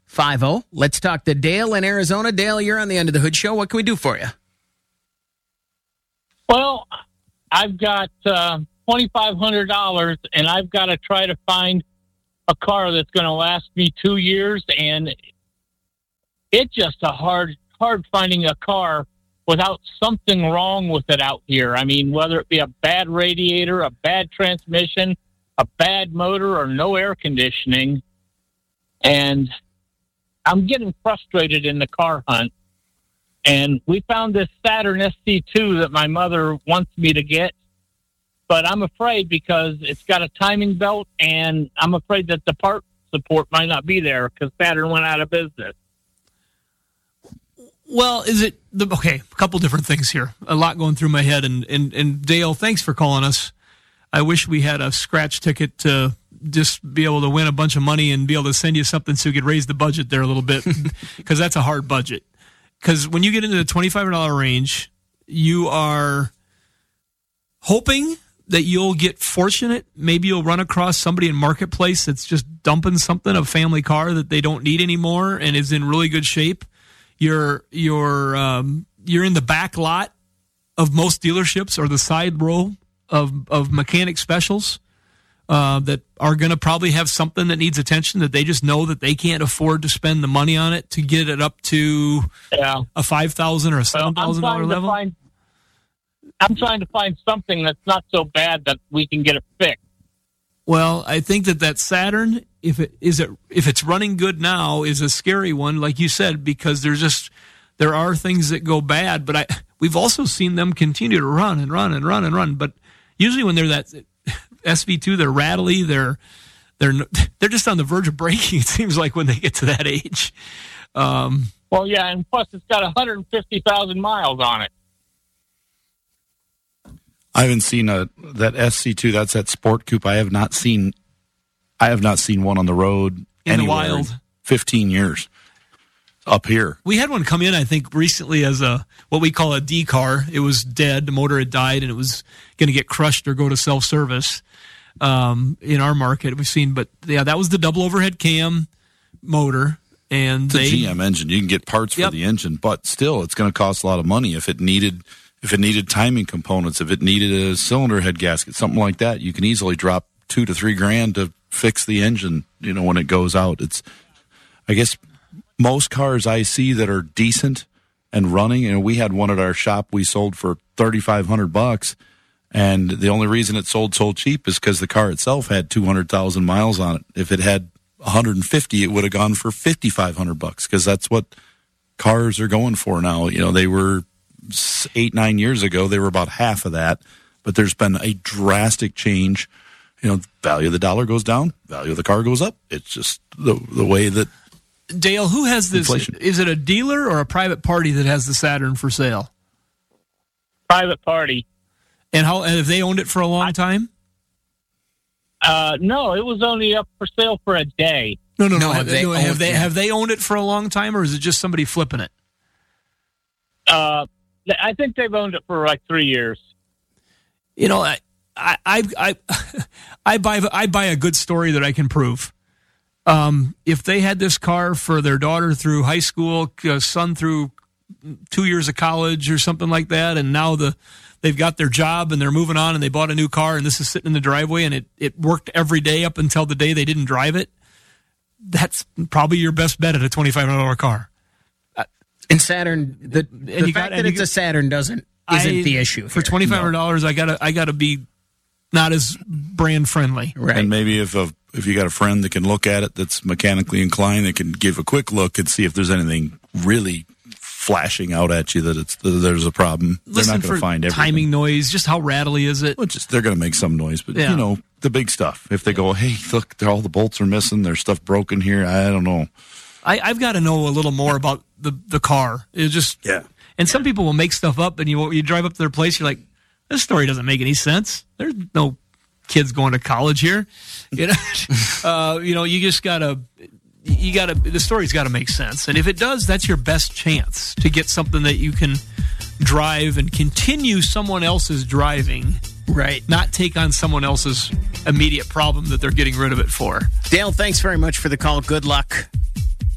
five oh. Let's talk to Dale in Arizona. Dale, you're on the Under the Hood Show. What can we do for you? Well, I've got uh, twenty-five hundred dollars, and I've got to try to find a car that's going to last me two years, and it's just a hard, hard finding a car without something wrong with it out here. I mean, whether it be a bad radiator, a bad transmission, a bad motor, or no air conditioning. And I'm getting frustrated in the car hunt. And we found this Saturn S C two that my mother wants me to get. But I'm afraid because it's got a timing belt, and I'm afraid that the part support might not be there because Saturn went out of business. Well, is it the okay? A couple different things here. A lot going through my head. And, and, and Dale, thanks for calling us. I wish we had a scratch ticket to just be able to win a bunch of money and be able to send you something so you could raise the budget there a little bit, because that's a hard budget. Because when you get into the twenty-five hundred dollars range, you are hoping that you'll get fortunate. Maybe you'll run across somebody in Marketplace that's just dumping something, a family car that they don't need anymore and is in really good shape. You're you're um, you're in the back lot of most dealerships or the side row of of mechanic specials uh, that are going to probably have something that needs attention that they just know that they can't afford to spend the money on it to get it up to yeah. a five thousand or a seven thousand dollar well, level. Find, I'm trying to find something that's not so bad that we can get it fixed. Well, I think that that Saturn, if it is it if it's running good now, is a scary one, like you said, because there's just there are things that go bad. But I we've also seen them continue to run and run and run and run. But usually when they're that S V two, they're rattly, they're they're they're just on the verge of breaking. It seems like when they get to that age. Um, well, yeah, and plus it's got one hundred fifty thousand miles on it. I haven't seen a that S C two. That's that Sport Coupe. I have not seen. I have not seen one on the road in the anywhere wild. in Fifteen years up here. We had one come in, I think, recently as a what we call a D car. It was dead. The motor had died, and it was going to get crushed or go to self service. Um, in our market, we've seen, but yeah, that was the double overhead cam motor, and It's they a G M engine. You can get parts for Yep. the engine, but still, it's going to cost a lot of money. If it needed, if it needed timing components, if it needed a cylinder head gasket, something like that, you can easily drop two to three grand to fix the engine. You know, when it goes out, it's. I guess most cars I see that are decent and running, and we had one at our shop we sold for thirty-five hundred bucks. And the only reason it sold so cheap is because the car itself had two hundred thousand miles on it. If it had one hundred fifty, it would have gone for fifty-five hundred bucks, because that's what cars are going for now. You know, they were eight, nine years ago, they were about half of that, but there's been a drastic change. You know, value of the dollar goes down, value of the car goes up. It's just the the way that. Dale, who has this? Inflation. Is it a dealer or a private party that has the Saturn for sale? Private party. And how and have they owned it for a long time? Uh, no, it was only up for sale for a day. No, no, no. No, have, have they, they no, have owned they it? have they owned it for a long time, or is it just somebody flipping it? Uh, I think they've owned it for like three years. You know, I I I I, I buy I buy a good story that I can prove. Um, if they had this car for their daughter through high school, uh, son through two years of college or something like that, and now the they've got their job and they're moving on and they bought a new car and this is sitting in the driveway and it, it worked every day up until the day they didn't drive it, that's probably your best bet at a twenty-five hundred dollars car. And Saturn, the, the you fact got- that and it's you- a Saturn doesn't isn't I- the issue For here. twenty-five hundred dollars, I gotta I gotta be not as brand friendly. Right. And maybe if a, if you got a friend that can look at it that's mechanically inclined, that can give a quick look and see if there's anything really flashing out at you that it's that there's a problem. They're Listen not going for to find everything. timing noise, just how rattly is it? Well, just they're going to make some noise, but Yeah. you know the big stuff. If they go, hey, look, all the bolts are missing. There's stuff broken here. I don't know. I, I've got to know a little more about the, the car. It just Yeah. And some people will make stuff up, and you you drive up to their place, you're like, this story doesn't make any sense. There's no kids going to college here. You know, uh, you know, you just gotta, you gotta. The story's got to make sense, and if it does, that's your best chance to get something that you can drive and continue someone else's driving. Right. Not take on someone else's immediate problem that they're getting rid of it for. Dale, thanks very much for the call. Good luck.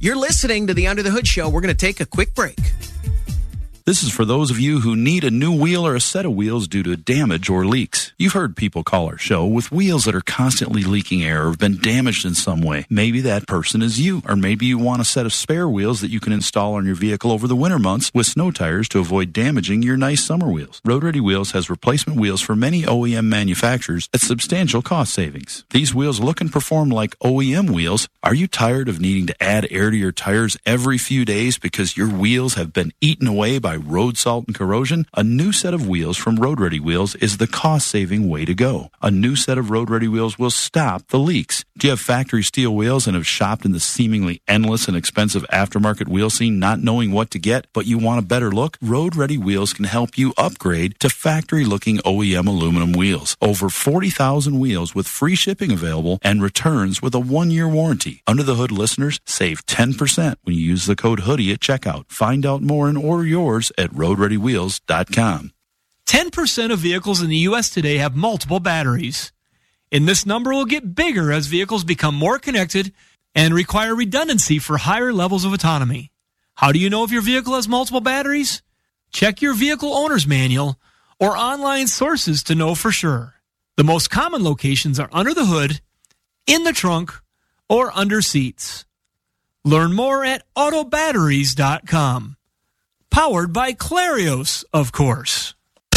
You're listening to the Under the Hood Show. We're going to take a quick break. This is for those of you who need a new wheel or a set of wheels due to damage or leaks. You've heard people call our show with wheels that are constantly leaking air or have been damaged in some way. Maybe that person is you, or maybe you want a set of spare wheels that you can install on your vehicle over the winter months with snow tires to avoid damaging your nice summer wheels. Road Ready Wheels has replacement wheels for many O E M manufacturers at substantial cost savings. These wheels look and perform like O E M wheels. Are you tired of needing to add air to your tires every few days because your wheels have been eaten away by road salt and corrosion? A new set of wheels from Road Ready Wheels is the cost-saving way to go. A new set of Road Ready Wheels will stop the leaks. Do you have factory steel wheels and have shopped in the seemingly endless and expensive aftermarket wheel scene not knowing what to get, but you want a better look? Road Ready Wheels can help you upgrade to factory-looking O E M aluminum wheels. Over forty thousand wheels with free shipping available and returns with a one-year warranty. Under the Hood listeners save ten percent when you use the code HOODIE at checkout. Find out more and order yours at road ready wheels dot com. ten percent of vehicles in the U S today have multiple batteries. And this number will get bigger as vehicles become more connected and require redundancy for higher levels of autonomy. How do you know if your vehicle has multiple batteries? Check your vehicle owner's manual or online sources to know for sure. The most common locations are under the hood, in the trunk, or under seats. Learn more at auto batteries dot com. Powered by Clarios, of course.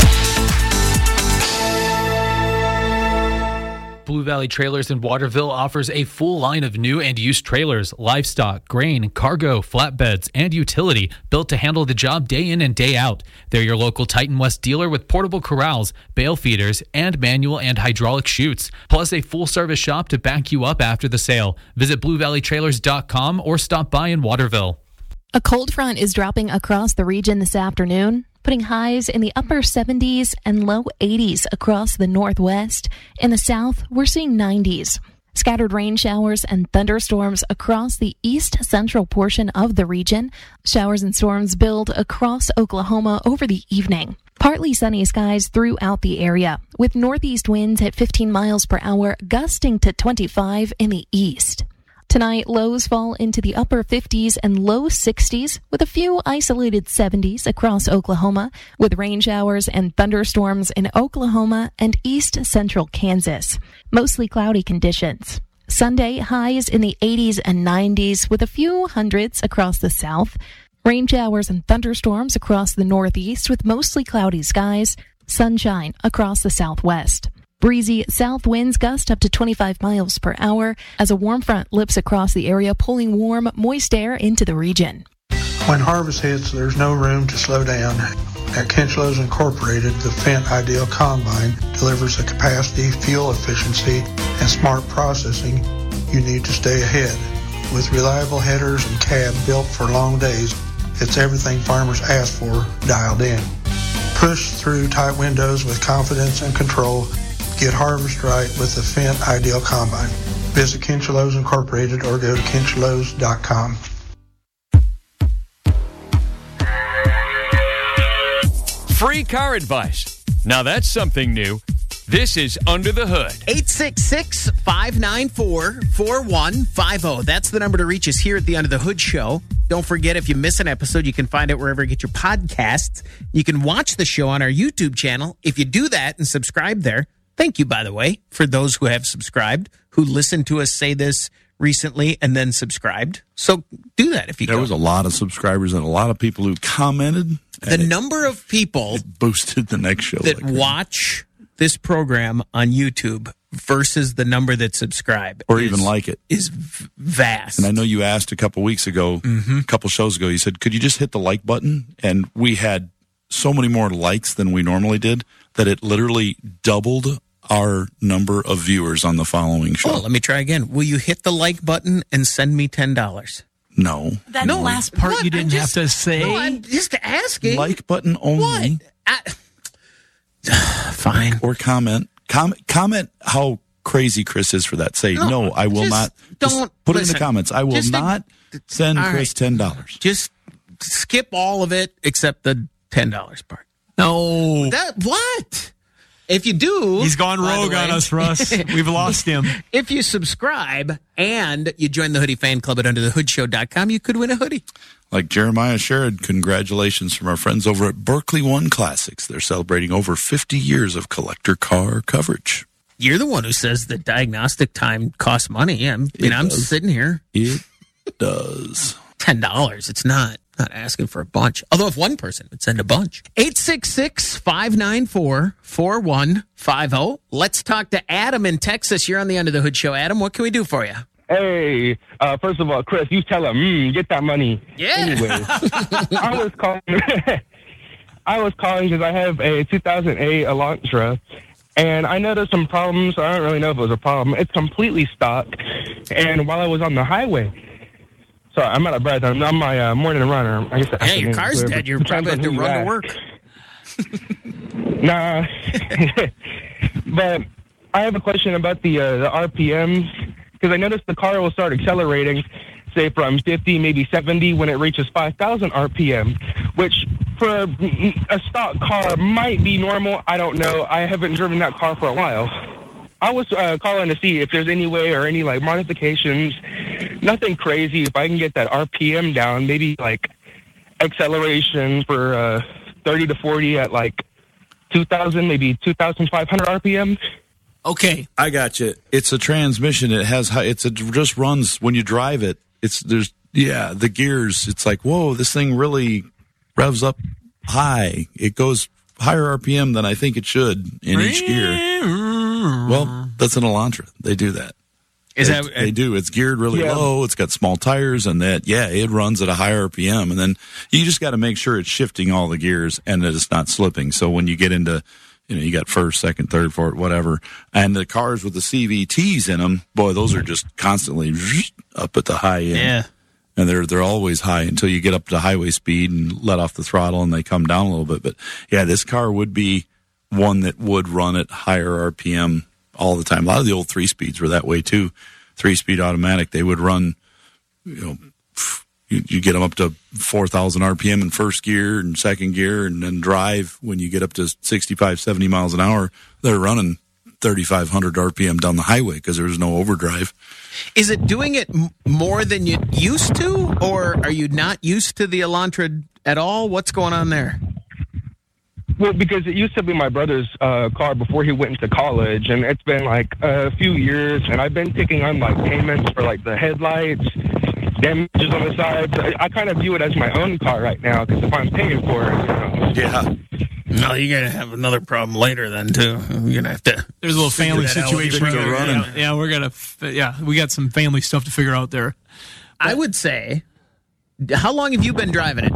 Blue Valley Trailers in Waterville offers a full line of new and used trailers, livestock, grain, cargo, flatbeds, and utility built to handle the job day in and day out. They're your local Titan West dealer with portable corrals, bale feeders, and manual and hydraulic chutes, plus a full-service shop to back you up after the sale. Visit blue valley trailers dot com or stop by in Waterville. A cold front is dropping across the region this afternoon, putting highs in the upper seventies and low eighties across the northwest. In the south, we're seeing nineties. Scattered rain showers and thunderstorms across the east central portion of the region. Showers and storms build across Oklahoma over the evening. Partly sunny skies throughout the area, with northeast winds at fifteen miles per hour, gusting to twenty-five in the east. Tonight, lows fall into the upper fifties and low sixties, with a few isolated seventies across Oklahoma, with rain showers and thunderstorms in Oklahoma and east central Kansas. Mostly cloudy conditions. Sunday, highs in the eighties and nineties, with a few hundreds across the south. Rain showers and thunderstorms across the northeast, with mostly cloudy skies. Sunshine across the southwest. Breezy south winds gust up to twenty-five miles per hour as a warm front lifts across the area, pulling warm, moist air into the region. When harvest hits, there's no room to slow down. At Kinchlows Incorporated, the Fendt Ideal Combine delivers the capacity, fuel efficiency, and smart processing you need to stay ahead. With reliable headers and cab built for long days, it's everything farmers ask for dialed in. Push through tight windows with confidence and control. Get harvest right with the Fendt Ideal Combine. Visit Kinchlows Incorporated or go to kinchlows dot com. Free car advice. Now that's something new. This is Under the Hood. eight six six, five nine four, four one five zero. That's the number to reach us here at the Under the Hood Show. Don't forget, if you miss an episode, you can find it wherever you get your podcasts. You can watch the show on our YouTube channel. If you do that and subscribe there, thank you, by the way, for those who have subscribed, who listened to us say this recently and then subscribed. So do that if you There go. was a lot of subscribers and a lot of people who commented. The number of people boosted the next show that like watch this program on YouTube versus the number that subscribe. or is, even like it is v- vast. And I know you asked a couple weeks ago, Mm-hmm. a couple shows ago, you said, could you just hit the like button? And we had so many more likes than we normally did that it literally doubled our number of viewers on the following show. Oh, let me try again. Will you hit the like button and send me ten dollars? No. That last part What? you didn't I'm have just- to say. No, I'm just asking. Like button only. What? Fine. Or comment. Com- comment how crazy Chris is for that. Say, no, No, I will just not. don't- Just put it in listen, the comments. I will just a- not send all Chris right. ten dollars. Just skip all of it except the ten dollars part. No. That what? If you do, he's gone by the rogue way, on us, Russ. We've lost him. If you subscribe and you join the Hoodie Fan Club at under the hood show dot com, you could win a hoodie. Like Jeremiah Sherrod, congratulations from our friends over at Berkeley One Classics. They're celebrating over fifty years of collector car coverage. You're the one who says that diagnostic time costs money. I mean, It I'm does. sitting here. It does. ten dollars. It's not. Not asking for a bunch. Although if one person would send a bunch. eight six six, five nine four, four one five zero. Let's talk to Adam in Texas. You're on the Under the Hood Show. Adam, what can we do for you? Hey, uh, first of all, Chris, you tell him, mm, get that money. Yeah. Anyway, I was calling. I was calling because I have a two thousand eight Elantra, and I noticed some problems. I don't really know if it was a problem. It's completely stock, and while I was on the highway, sorry, I'm out of breath. I'm on my uh, morning runner. I guess Hey, your car's dead. You're probably have to run to work. Nah, but I have a question about the uh, the R P Ms. Because I noticed the car will start accelerating, say, from fifty, maybe seventy, when it reaches five thousand R P M, which for a, a stock car might be normal. I don't know. I haven't driven that car for a while. I was uh, calling to see if there's any way or any, like, modifications, nothing crazy, if I can get that R P M down, maybe, like, acceleration for uh, thirty to forty at, like, two thousand, maybe two thousand five hundred R P M. Okay, I got you. It's a transmission. It has high, it's a, it just runs when you drive it. It's there's yeah the gears. It's like whoa, this thing really revs up high. It goes higher R P M than I think it should in each gear. Well, that's an Elantra. They do that. Is they, that they do? It's geared really Yeah. low. It's got small tires, and that yeah, it runs at a higher R P M. And then you just got to make sure it's shifting all the gears and that it's not slipping. So when you get into you know, you got first, second, third, fourth, whatever. And the cars with the C V Ts in them, boy, those are just constantly up at the high end. Yeah. And they're they're always high until you get up to highway speed and let off the throttle and they come down a little bit. But, yeah, this car would be one that would run at higher R P M all the time. A lot of the old three-speeds were that way, too. Three-speed automatic, they would run, you know, You, you get them up to four thousand R P M in first gear and second gear, and then drive when you get up to sixty-five, seventy miles an hour. They're running thirty-five hundred R P M down the highway because there's no overdrive. Is it doing it m- more than you used to, or are you not used to the Elantra at all? What's going on there? Well, because it used to be my brother's uh, car before he went into college, and it's been like a few years, and I've been taking on like payments for like the headlights, damages on the side. So I, I kind of view it as my own car right now because if I'm paying for it, you know. Yeah. No, you're going to have another problem later then, too. You're going to have to. There's a little family figure that out situation. when you're Yeah, running. yeah, yeah, we're gonna. Yeah, we got some family stuff to figure out there. I would say, how long have you been driving it?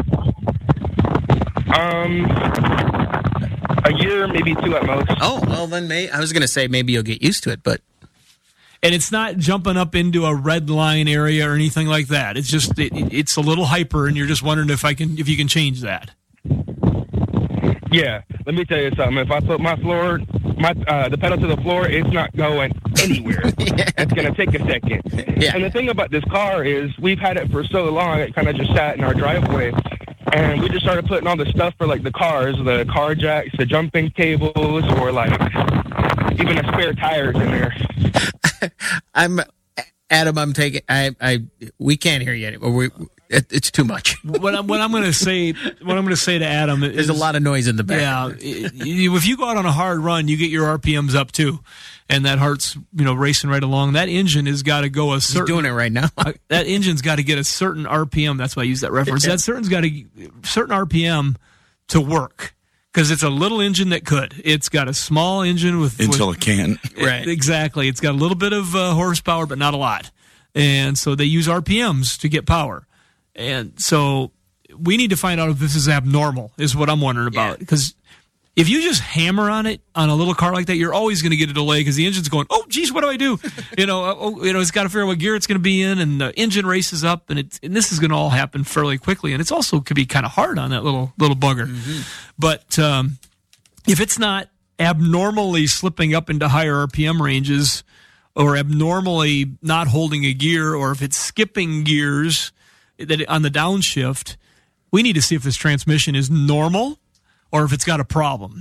Um, a year, maybe two at most. Oh, well, then may, I was going to say maybe you'll get used to it, but. And it's not jumping up into a red line area or anything like that. It's just it, it's a little hyper, and you're just wondering if I can if you can change that. Yeah, let me tell you something. If I put my floor, my uh, the pedal to the floor, it's not going anywhere. Yeah. It's going to take a second. Yeah. And the thing about this car is we've had it for so long, it kind of just sat in our driveway. And we just started putting all the stuff for, like, the cars, the car jacks, the jumping cables, or, like, even a spare tires in there. I'm, Adam, I'm taking, I, I, we can't hear you anymore. We, it, it's too much. What I'm, what I'm going to say, what I'm going to say to Adam is, There's a lot of noise in the back. Yeah, if you go out on a hard run, you get your R P Ms up too, and that heart's you know racing right along. That engine has got to go a certain. He's doing it right now. uh, that engine's got to get a certain R P M. That's why I use that reference. That certain's got a certain R P M to work. Because it's a little engine that could. It's got a small engine with... Until with, it can. Right. Exactly. It's got a little bit of uh, horsepower, but not a lot. And so they use R P Ms to get power. And so we need to find out if this is abnormal, is what I'm wondering about. Because if you just hammer on it on a little car like that, you're always going to get a delay because the engine's going, oh, geez, what do I do? you know, oh, you know, it's got to figure out what gear it's going to be in, and the engine races up, and, it's, and this is going to all happen fairly quickly. And it's also could be kind of hard on that little little bugger. Mm-hmm. But um, if it's not abnormally slipping up into higher R P M ranges or abnormally not holding a gear, or if it's skipping gears that on the downshift, we need to see if this transmission is normal or if it's got a problem.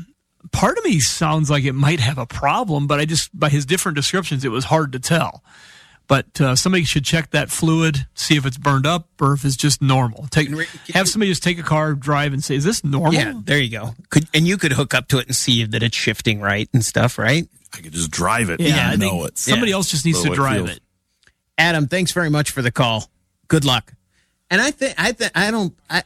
part of me sounds like it might have a problem, but I just, by his different descriptions, it was hard to tell. But uh, somebody should check that fluid, see if it's burned up or if it's just normal. Take, have somebody just take a car, drive, and say, "Is this normal?" Yeah, there you go. Could, and you could hook up to it and see that it's shifting right and stuff, right? I could just drive it. Yeah, and I know think it. somebody Yeah. else just needs So to it drive feels- it. Adam, thanks very much for the call. Good luck. And I think I think I don't. I,